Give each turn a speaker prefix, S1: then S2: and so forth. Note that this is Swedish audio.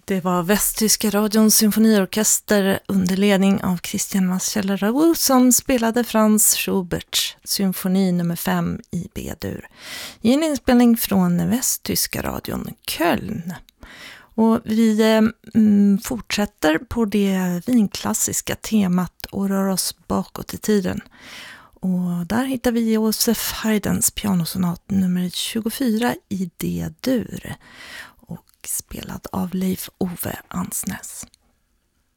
S1: Det var Västtyska radions symfoniorkester under ledning av Christian Marcel-Raoult som spelade Franz Schuberts symfoni nummer 5 i B-dur i en inspelning från Västtyska radion Köln. Och vi fortsätter på det vinklassiska temat och rör oss bakåt i tiden. Och där hittar vi Joseph Haydns pianosonat nummer 24 i D-dur och spelad av Leif Ove Ansnäs.